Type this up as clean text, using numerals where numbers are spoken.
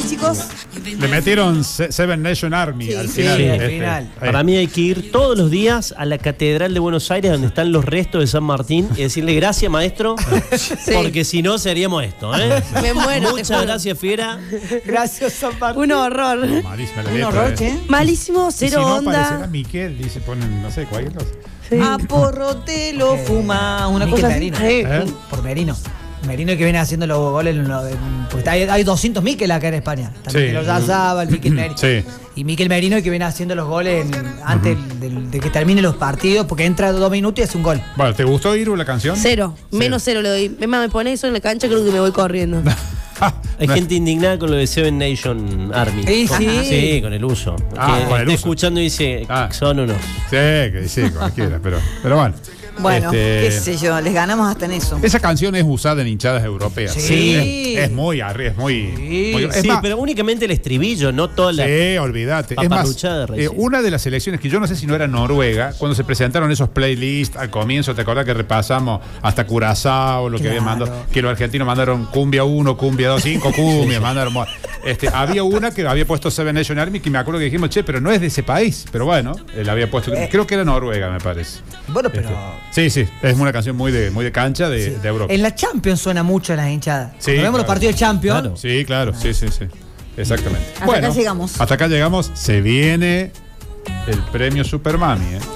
chicos. Le metieron Seven Nation Army al final. Sí, al final. Para mí hay que ir todos los días a la Catedral de Buenos Aires, donde están los restos de San Martín, y decirle gracias, maestro, porque si no seríamos esto, ¿eh? Me muero. Muchas gracias, Fiera. Gracias, San Martín. Un horror. Malísima la Un letra, horror, che. Malísimo, Y si cero no, onda. parecerá Miquel, dice, ponen, no sé, cualquier cosa. Sí. A porro te lo fuma. Una Miquel cosa así. Merino. Por Merino. Merino que viene haciendo los goles. Porque hay 200 Miquel acá en España. Está Sí. Miquel Oyarzabal, Miquel Merino. Sí. Y Miquel Merino que viene haciendo los goles antes de que terminen los partidos, porque entra 2 minutos y hace un gol. Bueno, ¿te gustó, Iru, la canción? Cero. Menos cero le doy. Me pone eso en la cancha, creo que me voy corriendo. Hay gente indignada con lo de Seven Nation Army. Sí, sí. Con el uso. Ah, Que con el está uso. escuchando y dice, son unos. Sí, que sí, cualquiera, pero bueno. Bueno, qué sé yo, les ganamos hasta en eso. Esa canción es usada en hinchadas europeas. Sí. Es muy es muy. Es Sí, más, pero únicamente el estribillo, no toda la. sí, olvídate. Es más, paparruchada de recién. una de las elecciones que yo no sé si no era Noruega, cuando se presentaron esos playlists al comienzo, ¿te acordás que repasamos hasta Curazao, lo que había mandado? Que los argentinos mandaron cumbia 1, cumbia 2, 5 cumbias, mandaron. Había una que había puesto Seven Nation Army, que me acuerdo que dijimos, che, pero no es de ese país. Pero bueno, él había puesto, creo que era Noruega, me parece. Bueno, pero. Sí, es una canción muy de cancha de Europa. En la Champions suena mucho en las hinchadas. Sí, Cuando vemos los partidos de Champions. Claro. Sí, claro, sí. Exactamente. Hasta acá llegamos. Hasta acá llegamos. Se viene el premio Supermami, ¿eh?